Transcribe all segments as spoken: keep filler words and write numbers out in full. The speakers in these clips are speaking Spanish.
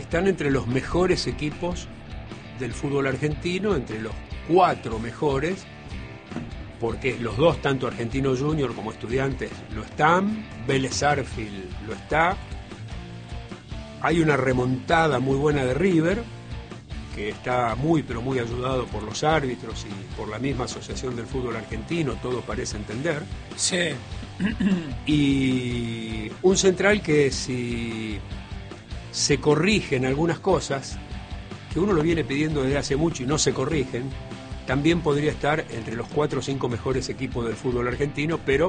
están entre los mejores equipos del fútbol argentino, entre los cuatro mejores, porque los dos, tanto Argentino Junior como Estudiantes, lo están, Vélez Sarsfield lo está, hay una remontada muy buena de River, que está muy pero muy ayudado por los árbitros y por la misma Asociación del Fútbol Argentino, todo parece entender. Sí. Y un Central que si se corrigen algunas cosas, que uno lo viene pidiendo desde hace mucho y no se corrigen, también podría estar entre los cuatro o cinco mejores equipos del fútbol argentino, pero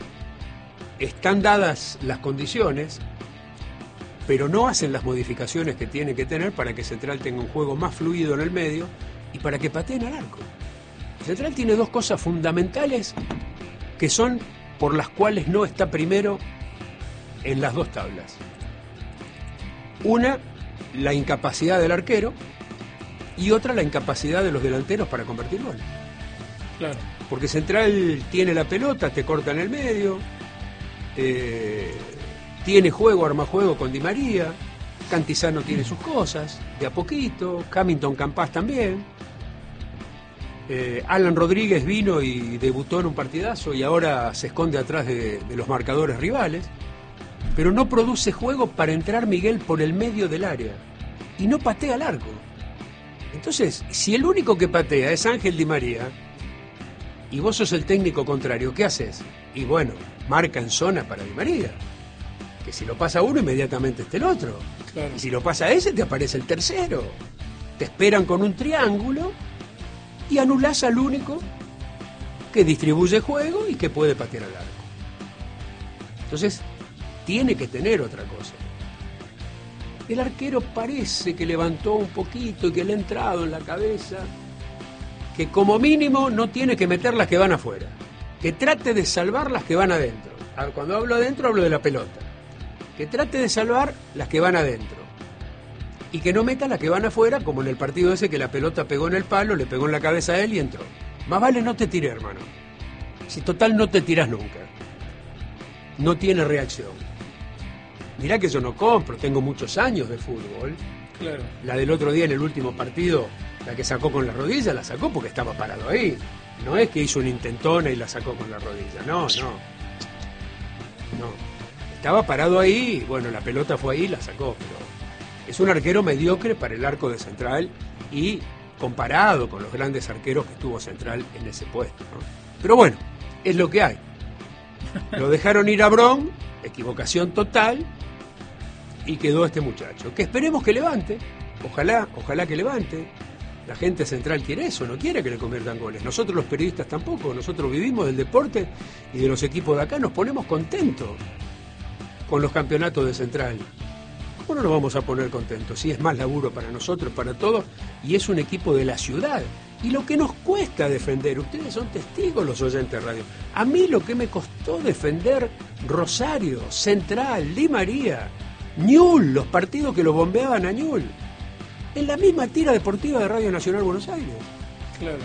están dadas las condiciones, pero no hacen las modificaciones que tiene que tener para que Central tenga un juego más fluido en el medio y para que pateen al arco. Central tiene dos cosas fundamentales que son por las cuales no está primero en las dos tablas. Una, la incapacidad del arquero, y otra, la incapacidad de los delanteros para convertir goles. Claro. Porque Central tiene la pelota, te corta en el medio, eh, tiene juego, arma juego con Di María, Cantizano tiene sus cosas, de a poquito, Hamilton Campás también, eh, Alan Rodríguez vino y debutó en un partidazo y ahora se esconde atrás de, de los marcadores rivales, pero no produce juego para entrar Miguel por el medio del área y no patea al arco. Entonces, si el único que patea es Ángel Di María y vos sos el técnico contrario, ¿qué haces? Y bueno, marca en zona para Di María, que si lo pasa uno inmediatamente está el otro, Claro. y si lo pasa ese te aparece el tercero, te esperan con un triángulo y anulás al único que distribuye juego y que puede patear al arco. Entonces tiene que tener otra cosa. El arquero parece que levantó un poquito y que le ha entrado en la cabeza que como mínimo no tiene que meter las que van afuera, que trate de salvar las que van adentro. Cuando hablo adentro hablo de la pelota, que trate de salvar las que van adentro y que no meta las que van afuera, como en el partido ese que la pelota pegó en el palo, le pegó en la cabeza a él y entró. Más vale no te tiré, hermano, si total no te tirás nunca, no tiene reacción. Mirá que yo no compro, tengo muchos años de fútbol. Claro. La La del otro día en el último partido, la que sacó con la rodilla, la sacó porque estaba parado ahí. No es que hizo una intentona y la sacó con la rodilla, no, no. No. Estaba parado ahí, bueno, la pelota fue ahí y la sacó, pero es un arquero mediocre para el arco de Central y comparado con los grandes arqueros que tuvo Central en ese puesto, ¿no? Pero bueno, es lo que hay. Lo dejaron ir a Bron, equivocación total, y quedó este muchacho, que esperemos que levante, ojalá, ojalá que levante. La gente Central quiere eso, no quiere que le conviertan goles. Nosotros los periodistas tampoco, nosotros vivimos del deporte y de los equipos de acá, nos ponemos contentos con los campeonatos de Central. ¿Cómo no nos vamos a poner contentos? Si es más laburo para nosotros, para todos, y es un equipo de la ciudad. Y lo que nos cuesta defender, ustedes son testigos los oyentes de radio, a mí lo que me costó defender Rosario, Central, Di María, Ñul, los partidos que lo bombeaban a Ñul, en la misma tira deportiva de Radio Nacional Buenos Aires. Claro.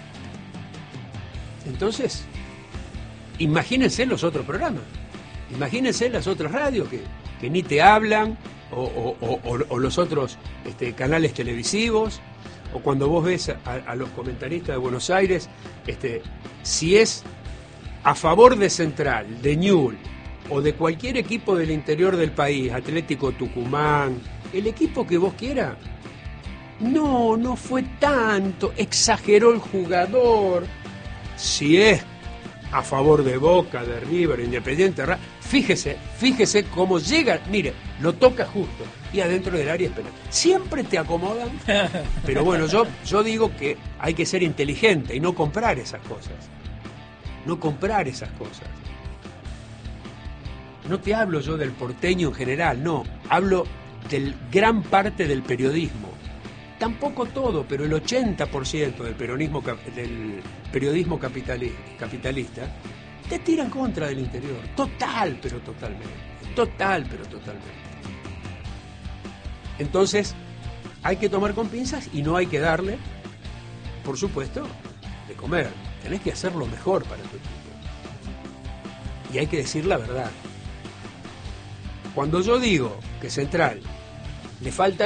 Entonces, imagínense los otros programas, imagínense las otras radios que, que ni te hablan, o, o, o, o los otros este, canales televisivos, o cuando vos ves a, a los comentaristas de Buenos Aires, este, si es a favor de Central, de Ñul, o de cualquier equipo del interior del país, Atlético Tucumán, el equipo que vos quieras, no, no fue tanto, exageró el jugador. Si es a favor de Boca, de River, Independiente, fíjese, fíjese cómo llega, mire, lo toca justo y adentro del área es penal. Siempre te acomodan, pero bueno, yo, yo digo que hay que ser inteligente y no comprar esas cosas. No comprar esas cosas. No te hablo yo del porteño en general, no, hablo de gran parte del periodismo. Tampoco todo, pero el ochenta por ciento del peronismo, del periodismo capitalista te tira en contra del interior. Total, pero totalmente. Total, pero totalmente. Entonces, hay que tomar con pinzas y no hay que darle, por supuesto, de comer. Tenés que hacer lo mejor para tu equipo. Y hay que decir la verdad. Cuando yo digo que Central le falta